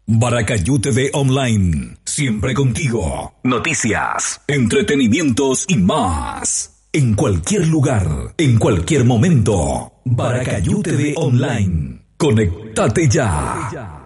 Baracayú TV Online, siempre contigo. Noticias, entretenimientos y más. En cualquier lugar, en cualquier momento. Baracayú TV Online. Conéctate ya.